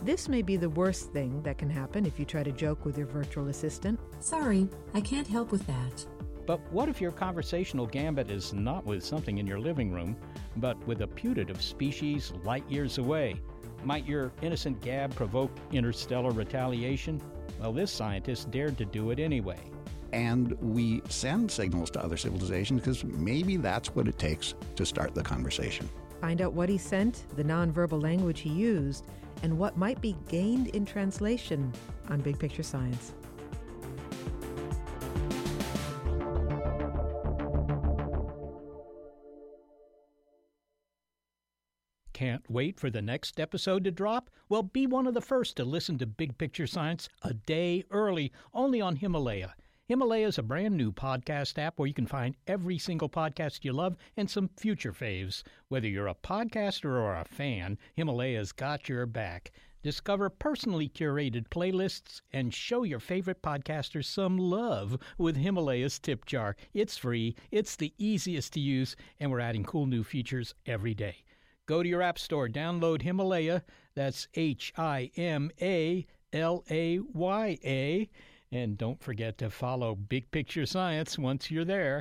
This may be the worst thing that can happen if you try to joke with your virtual assistant. Sorry, I can't help with that. But what if your conversational gambit is not with something in your living room, but with a putative species light years away? Might your innocent gab provoke interstellar retaliation? Well, this scientist dared to do it anyway. And we send signals to other civilizations because maybe that's what it takes to start the conversation. Find out what he sent, the nonverbal language he used, and what might be gained in translation on Big Picture Science. Can't wait for the next episode to drop? Well, be one of the first to listen to Big Picture Science a day early, only on Himalaya. Himalaya is a brand new podcast app where you can find every single podcast you love and some future faves. Whether you're a podcaster or a fan, Himalaya's got your back. Discover personally curated playlists and show your favorite podcasters some love with Himalaya's tip jar. It's free, it's the easiest to use, and we're adding cool new features every day. Go to your app store, download Himalaya, that's Himalaya, and don't forget to follow Big Picture Science once you're there.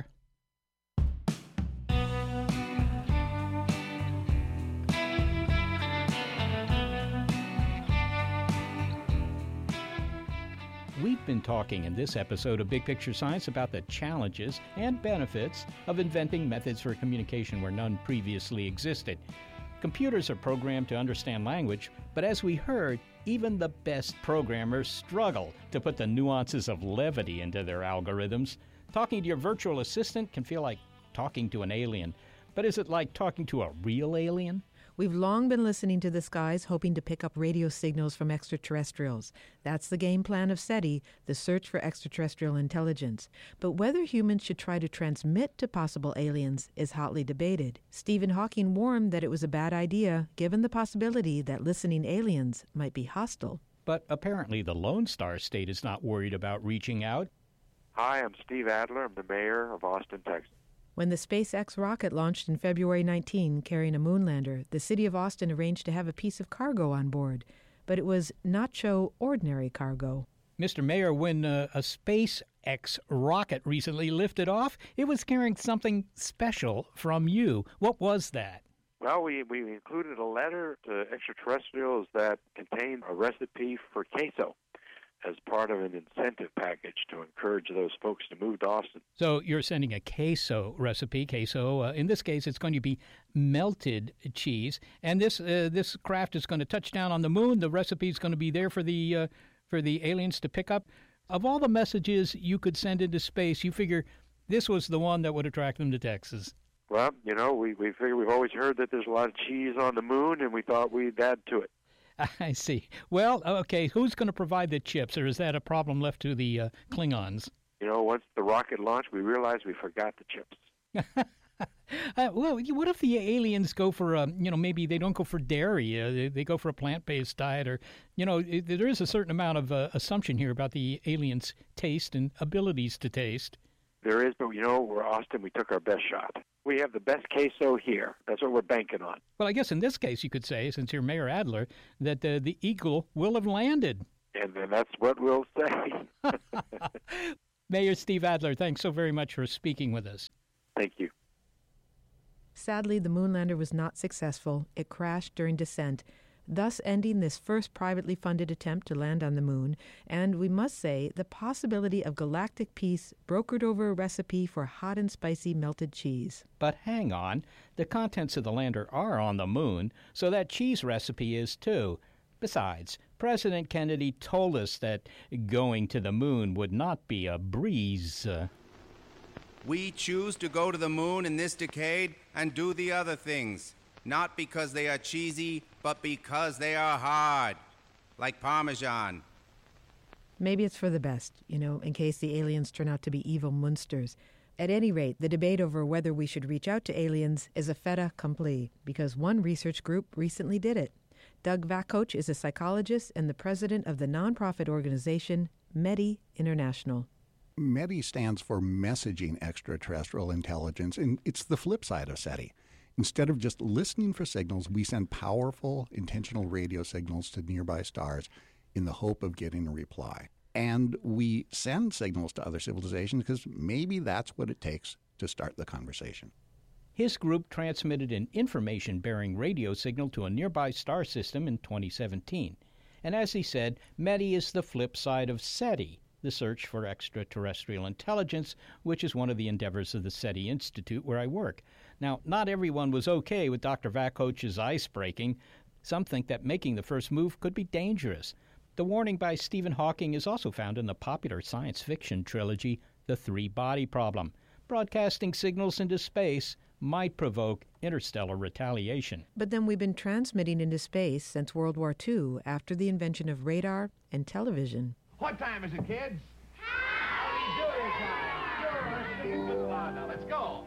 We've been talking in this episode of Big Picture Science about the challenges and benefits of inventing methods for communication where none previously existed. Computers are programmed to understand language, but as we heard, even the best programmers struggle to put the nuances of levity into their algorithms. Talking to your virtual assistant can feel like talking to an alien. But is it like talking to a real alien? We've long been listening to the skies, hoping to pick up radio signals from extraterrestrials. That's the game plan of SETI, the search for extraterrestrial intelligence. But whether humans should try to transmit to possible aliens is hotly debated. Stephen Hawking warned that it was a bad idea, given the possibility that listening aliens might be hostile. But apparently the Lone Star State is not worried about reaching out. Hi, I'm Steve Adler. I'm the mayor of Austin, Texas. When the SpaceX rocket launched in February 19, carrying a moonlander, the city of Austin arranged to have a piece of cargo on board. But it was nacho ordinary cargo. Mr. Mayor, when a SpaceX rocket recently lifted off, it was carrying something special from you. What was that? Well, we included a letter to extraterrestrials that contained a recipe for queso as part of an incentive package to encourage those folks to move to Austin. So you're sending a queso recipe. Queso, in this case, it's going to be melted cheese. And this craft is going to touch down on the moon. The recipe is going to be there for the aliens to pick up. Of all the messages you could send into space, you figure this was the one that would attract them to Texas. Well, we figure we've always heard that there's a lot of cheese on the moon, and we thought we'd add to it. I see. Well, okay, who's going to provide the chips, or is that a problem left to the Klingons? Once the rocket launched, we realized we forgot the chips. Well, what if the aliens go for, maybe they don't go for dairy, they go for a plant-based diet, or, there is a certain amount of assumption here about the aliens' taste and abilities to taste. There is, but, we're Austin, we took our best shot. We have the best queso here. That's what we're banking on. Well, I guess in this case you could say, since you're Mayor Adler, that the eagle will have landed. And then that's what we'll say. Mayor Steve Adler, thanks so very much for speaking with us. Thank you. Sadly, the moonlander was not successful. It crashed during descent, thus ending this first privately funded attempt to land on the moon, and we must say the possibility of galactic peace brokered over a recipe for hot and spicy melted cheese. But hang on, the contents of the lander are on the moon, so that cheese recipe is too. Besides, President Kennedy told us that going to the moon would not be a breeze. We choose to go to the moon in this decade and do the other things. Not because they are cheesy, but because they are hard, like Parmesan. Maybe it's for the best, in case the aliens turn out to be evil monsters. At any rate, the debate over whether we should reach out to aliens is a fait accompli, because one research group recently did it. Doug Vakoch is a psychologist and the president of the nonprofit organization METI International. METI stands for Messaging Extraterrestrial Intelligence, and it's the flip side of SETI. Instead of just listening for signals, we send powerful, intentional radio signals to nearby stars in the hope of getting a reply. And we send signals to other civilizations because maybe that's what it takes to start the conversation. His group transmitted an information-bearing radio signal to a nearby star system in 2017. And as he said, METI is the flip side of SETI, the search for extraterrestrial intelligence, which is one of the endeavors of the SETI Institute where I work. Now, not everyone was okay with Dr. Vakoch's ice breaking. Some think that making the first move could be dangerous. The warning by Stephen Hawking is also found in the popular science fiction trilogy, The Three-Body Problem. Broadcasting signals into space might provoke interstellar retaliation. But then we've been transmitting into space since World War II, after the invention of radar and television. What time is it, kids? Howdy-doody time. Sure, singing good loud. Now, let's go.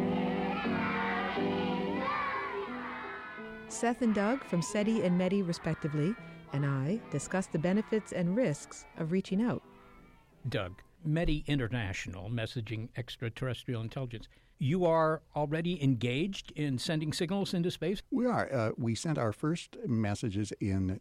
Seth and Doug from SETI and METI, respectively, and I discussed the benefits and risks of reaching out. Doug, METI International, Messaging Extraterrestrial Intelligence. You are already engaged in sending signals into space? We are. We sent our first messages in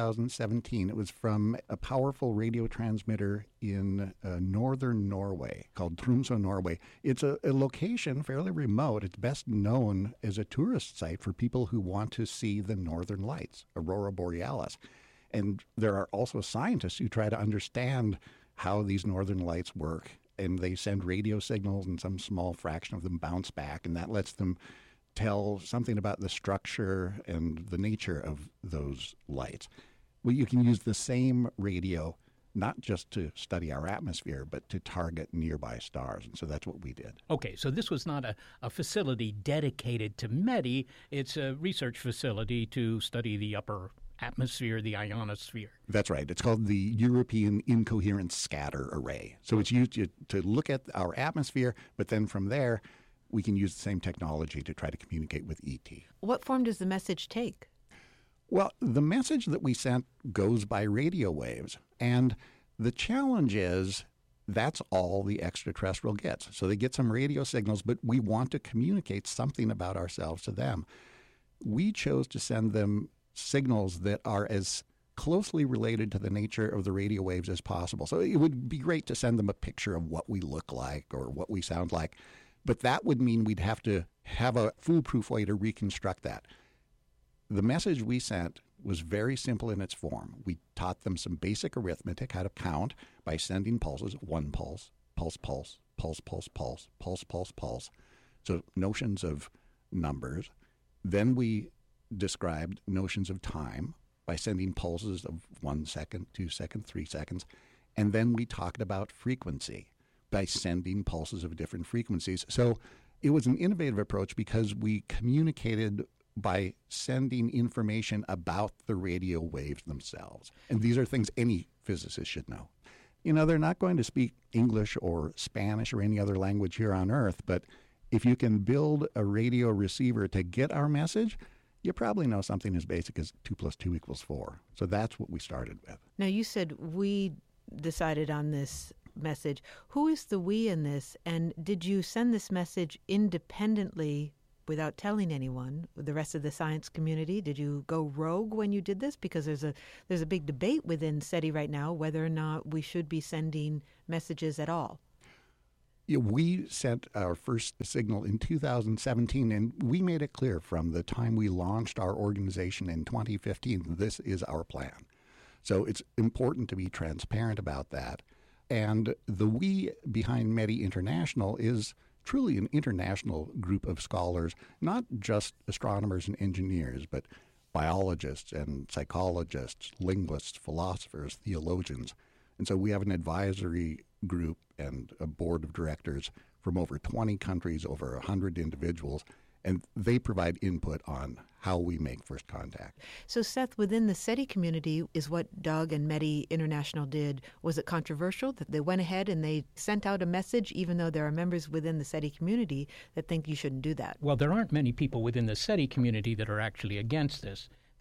2017. It was from a powerful radio transmitter in northern Norway called Tromsø, Norway. It's a location fairly remote. It's best known as a tourist site for people who want to see the northern lights, Aurora Borealis. And there are also scientists who try to understand how these northern lights work. And they send radio signals, and some small fraction of them bounce back, and that lets them tell something about the structure and the nature of those lights. Well, you can use the same radio not just to study our atmosphere, but to target nearby stars, and so that's what we did. Okay, so this was not a facility dedicated to METI. It's a research facility to study the upper atmosphere, the ionosphere. That's right. It's called the European Incoherent Scatter Array. So it's used to look at our atmosphere, but then from there, we can use the same technology to try to communicate with ET. What form does the message take? Well, the message that we sent goes by radio waves. And the challenge is that's all the extraterrestrial gets. So they get some radio signals, but we want to communicate something about ourselves to them. We chose to send them signals that are as closely related to the nature of the radio waves as possible. So it would be great to send them a picture of what we look like or what we sound like, but that would mean we'd have to have a foolproof way to reconstruct that. The message we sent was very simple in its form. We taught them some basic arithmetic, how to count by sending pulses, one pulse, pulse, pulse, pulse, pulse, pulse, pulse, pulse, pulse. So notions of numbers. Then we described notions of time by sending pulses of 1 second, 2 seconds, 3 seconds. And then we talked about frequency by sending pulses of different frequencies. So it was an innovative approach because we communicated by sending information about the radio waves themselves. And these are things any physicist should know. You know, they're not going to speak English or Spanish or any other language here on Earth, but if you can build a radio receiver to get our message, you probably know something as basic as 2 + 2 = 4. So that's what we started with. Now, you said we decided on this message. Who is the we in this? And did you send this message independently without telling anyone, the rest of the science community? Did you go rogue when you did this? Because there's a big debate within SETI right now whether or not we should be sending messages at all. Yeah, we sent our first signal in 2017, and we made it clear from the time we launched our organization in 2015, this is our plan. So it's important to be transparent about that. And the we behind METI International is truly an international group of scholars, not just astronomers and engineers, but biologists and psychologists, linguists, philosophers, theologians. And so we have an advisory group and a board of directors from over 20 countries, over 100 individuals, and they provide input on how we make first contact. So, Seth, within the SETI community, is what Doug and METI International did, was it controversial that they went ahead and they sent out a message, even though there are members within the SETI community that think you shouldn't do that? Well, there aren't many people within the SETI community that are actually against this.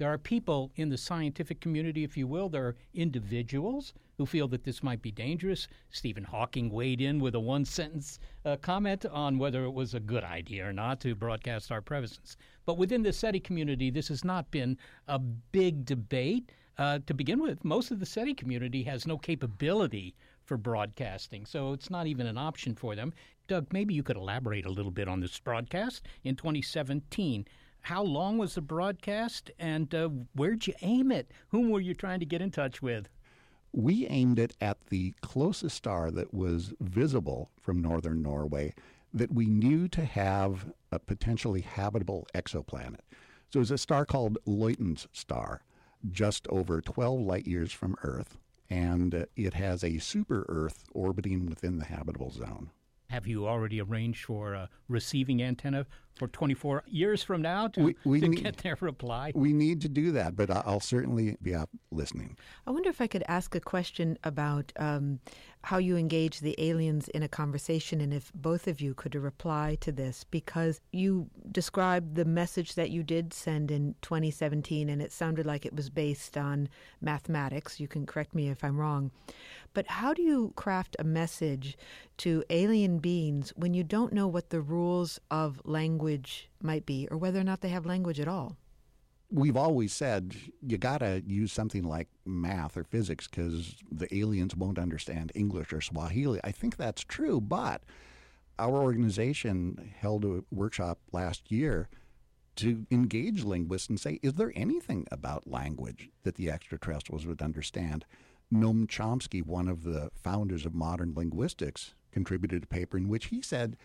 There are people in the scientific community, if you will. There are individuals who feel that this might be dangerous. Stephen Hawking weighed in with a one-sentence comment on whether it was a good idea or not to broadcast our presence. But within the SETI community, this has not been a big debate. To begin with, most of the SETI community has no capability for broadcasting, so it's not even an option for them. Doug, maybe you could elaborate a little bit on this broadcast in 2017. How long was the broadcast, and where'd you aim it? Whom were you trying to get in touch with? We aimed it at the closest star that was visible from northern Norway that we knew to have a potentially habitable exoplanet. So it was a star called Luyten's star, just over 12 light years from Earth, and it has a super-Earth orbiting within the habitable zone. Have you already arranged for a receiving antenna for 24 years from now to get their reply? We need to do that, but I'll certainly be out listening. I wonder if I could ask a question about how you engage the aliens in a conversation, and if both of you could reply to this, because you described the message that you did send in 2017, and it sounded like it was based on mathematics. You can correct me if I'm wrong. But how do you craft a message to alien beings when you don't know what the rules of language might be, or whether or not they have language at all? We've always said you got to use something like math or physics because the aliens won't understand English or Swahili. I think that's true, but our organization held a workshop last year to engage linguists and say, is there anything about language that the extraterrestrials would understand? Noam Chomsky, one of the founders of modern linguistics, contributed a paper in which he said,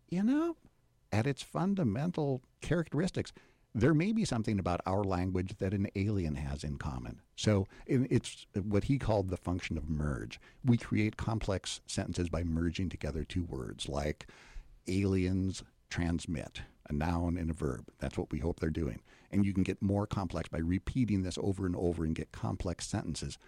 at its fundamental characteristics, there may be something about our language that an alien has in common. So it's what he called the function of merge. We create complex sentences by merging together two words, like aliens transmit, a noun and a verb. That's what we hope they're doing. And you can get more complex by repeating this over and over and get complex sentences.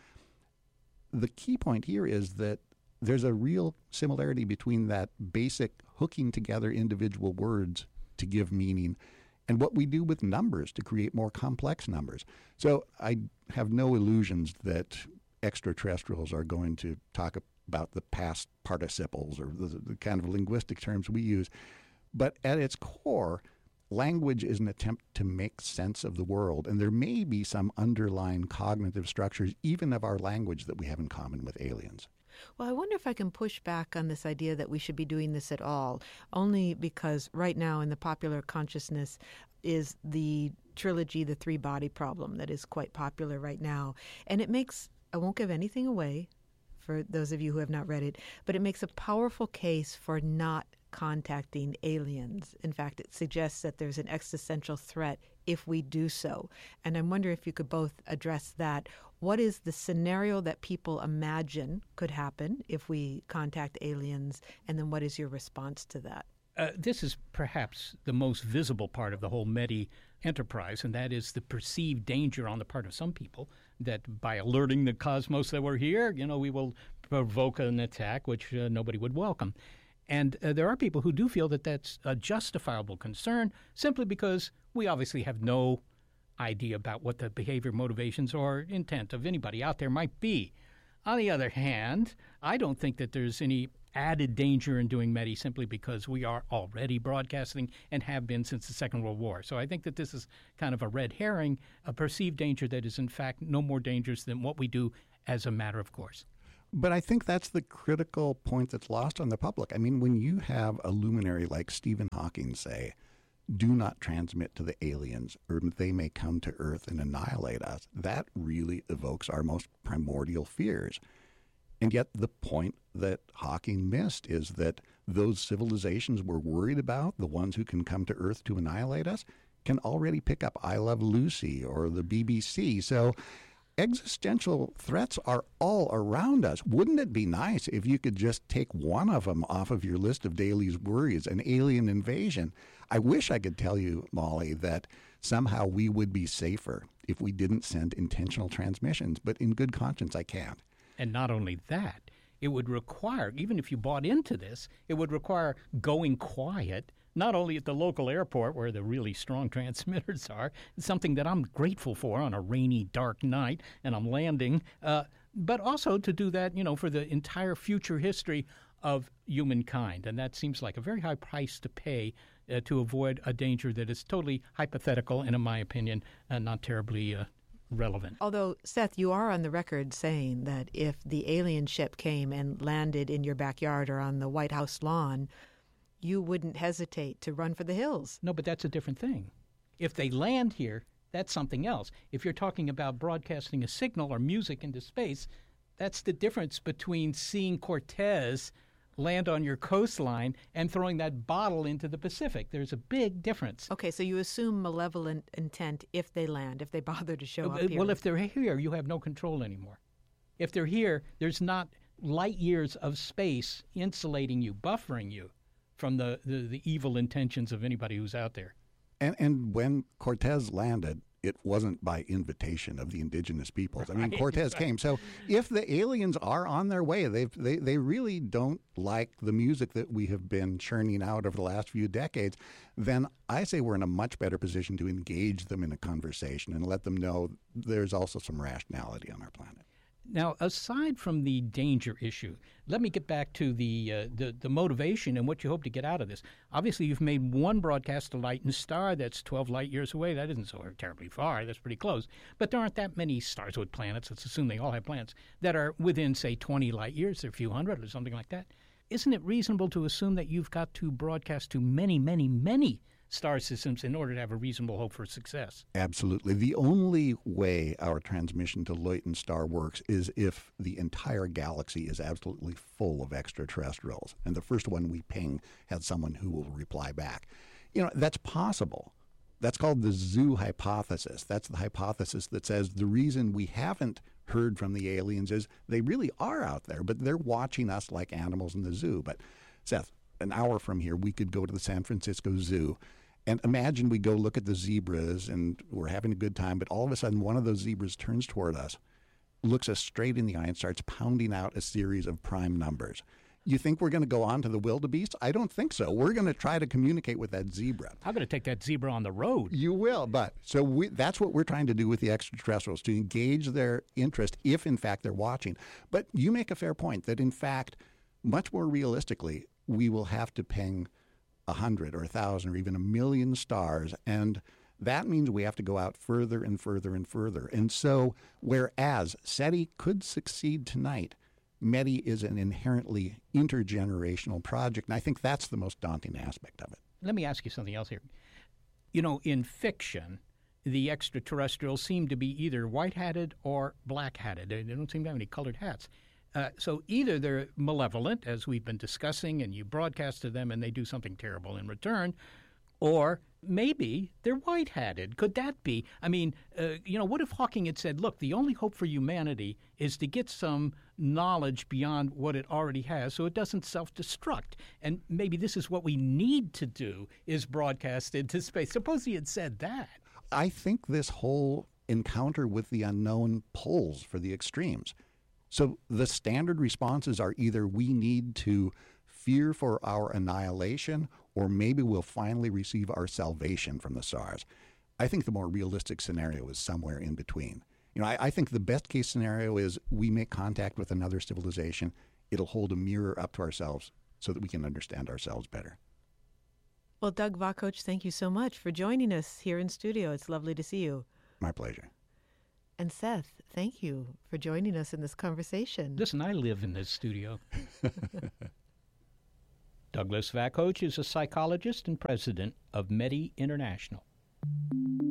The key point here is that there's a real similarity between that basic hooking together individual words to give meaning and what we do with numbers to create more complex numbers. So I have no illusions that extraterrestrials are going to talk about the past participles or the kind of linguistic terms we use. But at its core, language is an attempt to make sense of the world, and there may be some underlying cognitive structures, even of our language, that we have in common with aliens. Well, I wonder if I can push back on this idea that we should be doing this at all, only because right now in the popular consciousness is the trilogy, The Three-Body Problem, that is quite popular right now. And it makes, I won't give anything away for those of you who have not read it, but it makes a powerful case for not contacting aliens. In fact, it suggests that there's an existential threat if we do so. And I wonder if you could both address that. What is the scenario that people imagine could happen if we contact aliens? And then what is your response to that? This is perhaps the most visible part of the whole METI enterprise, and that is the perceived danger on the part of some people that by alerting the cosmos that we're here, we will provoke an attack which nobody would welcome. And there are people who do feel that that's a justifiable concern simply because we obviously have no idea about what the behavior, motivations, or intent of anybody out there might be. On the other hand, I don't think that there's any added danger in doing METI simply because we are already broadcasting and have been since the Second World War. So I think that this is kind of a red herring, a perceived danger that is in fact no more dangerous than what we do as a matter of course. But I think that's the critical point that's lost on the public. I mean, when you have a luminary like Stephen Hawking say, do not transmit to the aliens or they may come to Earth and annihilate us, that really evokes our most primordial fears. And yet the point that Hawking missed is that those civilizations we're worried about, the ones who can come to Earth to annihilate us, can already pick up I Love Lucy or the BBC. So existential threats are all around us. Wouldn't it be nice if you could just take one of them off of your list of daily worries, an alien invasion? I wish I could tell you, Molly, that somehow we would be safer if we didn't send intentional transmissions, but in good conscience, I can't. And not only that, it would require, even if you bought into this, it would require going quiet not only at the local airport where the really strong transmitters are, it's something that I'm grateful for on a rainy, dark night, and I'm landing, but also to do that, for the entire future history of humankind. And that seems like a very high price to pay to avoid a danger that is totally hypothetical and, in my opinion, not terribly relevant. Although, Seth, you are on the record saying that if the alien ship came and landed in your backyard or on the White House lawn, you wouldn't hesitate to run for the hills. No, but that's a different thing. If they land here, that's something else. If you're talking about broadcasting a signal or music into space, that's the difference between seeing Cortez land on your coastline and throwing that bottle into the Pacific. There's a big difference. Okay, so you assume malevolent intent if they land, if they bother to show up here. Well, if they're here, you have no control anymore. If they're here, there's not light years of space insulating you, buffering you from the evil intentions of anybody who's out there. And when Cortez landed, it wasn't by invitation of the indigenous peoples. I mean, Cortez came. So if the aliens are on their way, they really don't like the music that we have been churning out over the last few decades, then I say we're in a much better position to engage them in a conversation and let them know there's also some rationality on our planet. Now, aside from the danger issue, let me get back to the motivation and what you hope to get out of this. Obviously, you've made one broadcast to Light and Star that's 12 light years away. That isn't so terribly far. That's pretty close. But there aren't that many stars with planets. Let's assume they all have planets that are within, say, 20 light years. They're a few hundred or something like that. Isn't it reasonable to assume that you've got to broadcast to many, many, many star systems in order to have a reasonable hope for success? Absolutely. The only way our transmission to Luyten Star works is if the entire galaxy is absolutely full of extraterrestrials, and the first one we ping has someone who will reply back. That's possible. That's called the zoo hypothesis. That's the hypothesis that says the reason we haven't heard from the aliens is they really are out there, but they're watching us like animals in the zoo. But, Seth, an hour from here, we could go to the San Francisco Zoo. And imagine we go look at the zebras and we're having a good time, but all of a sudden one of those zebras turns toward us, looks us straight in the eye and starts pounding out a series of prime numbers. You think we're going to go on to the wildebeest? I don't think so. We're going to try to communicate with that zebra. I'm going to take that zebra on the road. You will, but that's what we're trying to do with the extraterrestrials, to engage their interest if, in fact, they're watching. But you make a fair point that, in fact, much more realistically, we will have to ping 100 or 1,000 or even 1,000,000 stars, and that means we have to go out further and further and further. And so, whereas SETI could succeed tonight, METI is an inherently intergenerational project, and I think that's the most daunting aspect of it. Let me ask you something else here. In fiction, the extraterrestrials seem to be either white-hatted or black-hatted. They don't seem to have any colored hats. So either they're malevolent, as we've been discussing, and you broadcast to them and they do something terrible in return, or maybe they're white-hatted. Could that be? I mean, what if Hawking had said, look, the only hope for humanity is to get some knowledge beyond what it already has so it doesn't self-destruct. And maybe this is what we need to do, is broadcast into space. Suppose he had said that. I think this whole encounter with the unknown pulls for the extremes. So the standard responses are either we need to fear for our annihilation, or maybe we'll finally receive our salvation from the SARS. I think the more realistic scenario is somewhere in between. I think the best case scenario is we make contact with another civilization. It'll hold a mirror up to ourselves so that we can understand ourselves better. Well, Doug Vakoch, thank you so much for joining us here in studio. It's lovely to see you. My pleasure. And Seth, thank you for joining us in this conversation. Listen, I live in this studio. Douglas Vakoch is a psychologist and president of METI International.